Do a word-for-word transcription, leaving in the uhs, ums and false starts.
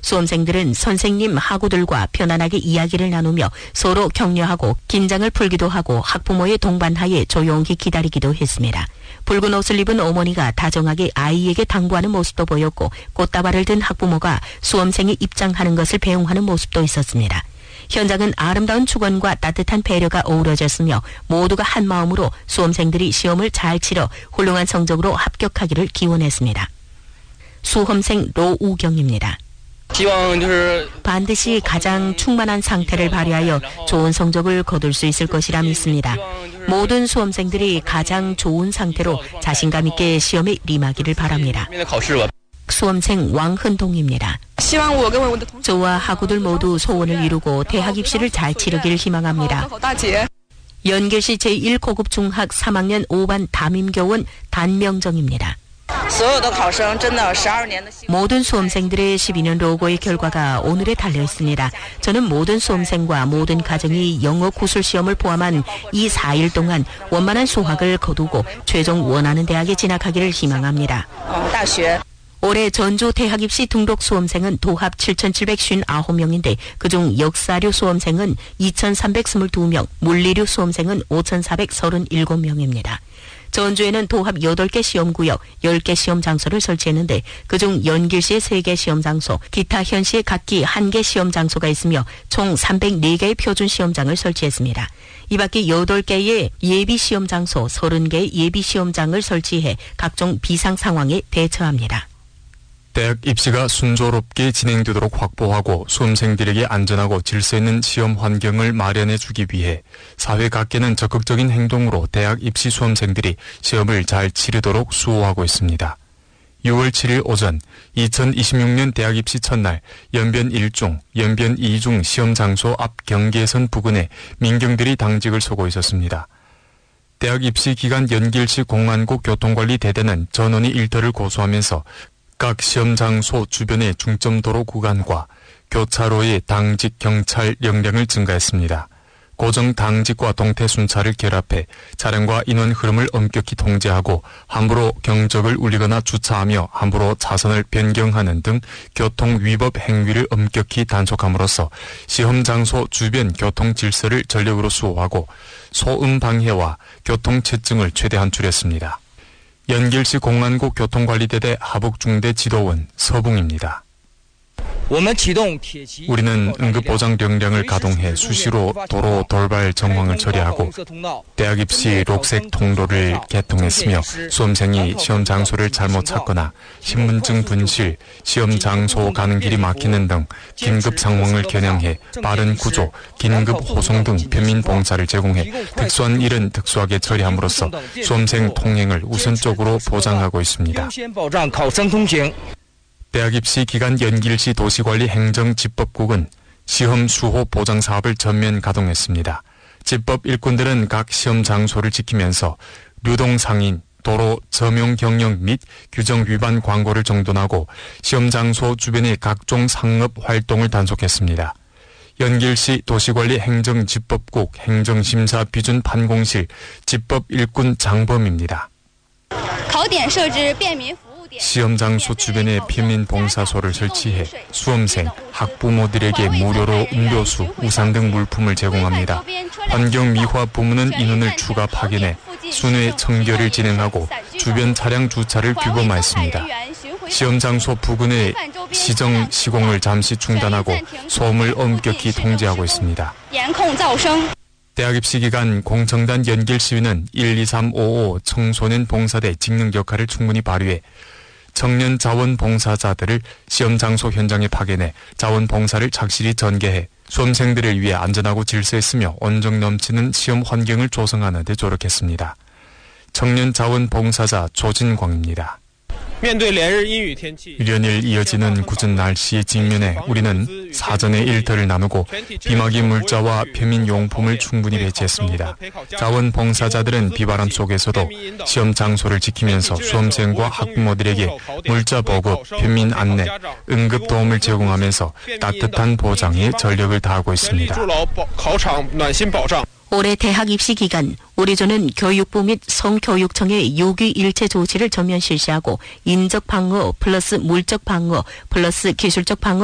수험생들은 선생님, 학우들과 편안하게 이야기를 나누며 서로 격려하고 긴장을 풀기도 하고 학부모의 동반하에 조용히 기다리기도 했습니다. 붉은 옷을 입은 어머니가 다정하게 아이에게 당부하는 모습도 보였고 꽃다발을 든 학부모가 수험생이 입장하는 것을 배웅하는 모습도 있었습니다. 현장은 아름다운 축원과 따뜻한 배려가 어우러졌으며 모두가 한 마음으로 수험생들이 시험을 잘 치러 훌륭한 성적으로 합격하기를 기원했습니다. 수험생 로우경입니다. 반드시 가장 충만한 상태를 발휘하여 좋은 성적을 거둘 수 있을 것이라 믿습니다. 모든 수험생들이 가장 좋은 상태로 자신감 있게 시험에 임하기를 바랍니다. 수험생 왕흔동입니다. 저와 학우들 모두 소원을 이루고 대학 입시를 잘 치르길 희망합니다. 연길시 제일 고급 중학 삼 학년 오 반 담임교원 단명정입니다. 모든 수험생들의 십이 년 로고의 결과가 오늘에 달려 있습니다. 저는 모든 수험생과 모든 가정이 영어 구술 시험을 포함한 이 사 일 동안 원만한 수학을 거두고 최종 원하는 대학에 진학하기를 희망합니다. 올해 전주 대학 입시 등록 수험생은 도합 칠천칠백오십구 명인데 그중 역사류 수험생은 이천삼백이십이 명, 물리류 수험생은 오천사백삼십칠 명입니다. 전주에는 도합 여덟 개 시험구역, 열 개 시험 장소를 설치했는데 그중 연길시에 세 개 시험 장소, 기타 현시에 각기 한 개 시험 장소가 있으며 총 삼백사 개의 표준 시험장을 설치했습니다. 이 밖에 여덟 개의 예비 시험 장소, 서른 개의 예비 시험장을 설치해 각종 비상 상황에 대처합니다. 대학 입시가 순조롭게 진행되도록 확보하고 수험생들에게 안전하고 질서 있는 시험 환경을 마련해 주기 위해 사회 각계는 적극적인 행동으로 대학 입시 수험생들이 시험을 잘 치르도록 수호하고 있습니다. 유월 칠일 오전 이천이십육 년 대학 입시 첫날 연변 일 중, 연변 이 중 시험 장소 앞 경계선 부근에 민경들이 당직을 서고 있었습니다. 대학 입시 기간 연길시 공안국 교통관리대대는 전원이 일터를 고수하면서 각 시험 장소 주변의 중점도로 구간과 교차로의 당직 경찰 역량을 증가했습니다. 고정 당직과 동태 순찰을 결합해 차량과 인원 흐름을 엄격히 통제하고 함부로 경적을 울리거나 주차하며 함부로 차선을 변경하는 등 교통 위법 행위를 엄격히 단속함으로써 시험 장소 주변 교통 질서를 전력으로 수호하고 소음 방해와 교통 체증을 최대한 줄였습니다. 연길시 공안국 교통관리대대 하북중대 지도원 서붕입니다. 우리는 응급보장 역량을 가동해 수시로 도로 돌발 정황을 처리하고 대학 입시 녹색 통로를 개통했으며 수험생이 시험 장소를 잘못 찾거나 신분증 분실, 시험 장소 가는 길이 막히는 등 긴급 상황을 겨냥해 빠른 구조, 긴급 호송 등 편민 봉사를 제공해 특수한 일은 특수하게 처리함으로써 수험생 통행을 우선적으로 보장하고 있습니다. 대학 입시 기간 연길시 도시관리 행정집법국은 시험 수호 보장 사업을 전면 가동했습니다. 집법 일꾼들은 각 시험 장소를 지키면서 류동 상인, 도로 점용 경영 및 규정 위반 광고를 정돈하고 시험 장소 주변의 각종 상업 활동을 단속했습니다. 연길시 도시관리 행정집법국 행정심사 비준 판공실 집법 일꾼 장범입니다. 시험 장소 주변에 편민 봉사소를 설치해 수험생, 학부모들에게 무료로 음료수, 우산 등 물품을 제공합니다. 환경미화 부문은 인원을 추가 파견해 순회 청결을 진행하고 주변 차량 주차를 규범하였습니다. 시험 장소 부근의 시정 시공을 잠시 중단하고 소음을 엄격히 통제하고 있습니다. 대학 입시 기간 공청단 연길시위는 일, 이, 삼, 오, 오 청소년 봉사대 직능 역할을 충분히 발휘해 청년 자원봉사자들을 시험 장소 현장에 파견해 자원봉사를 착실히 전개해 수험생들을 위해 안전하고 질서 있으며 온정 넘치는 시험 환경을 조성하는 데 조력했습니다. 청년 자원봉사자 조진광입니다. 일연일 이어지는 굳은 날씨에 직면해 우리는 사전에 일터를 나누고 비마기 물자와 편민용품을 충분히 배치했습니다. 자원봉사자들은 비바람 속에서도 시험 장소를 지키면서 수험생과 학부모들에게 물자 보급, 편민 안내, 응급 도움을 제공하면서 따뜻한 보장에 전력을 다하고 있습니다. 올해 대학 입시 기간 우리 조는 교육부 및 성교육청의 유기일체 조치를 전면 실시하고 인적 방어 플러스 물적 방어 플러스 기술적 방어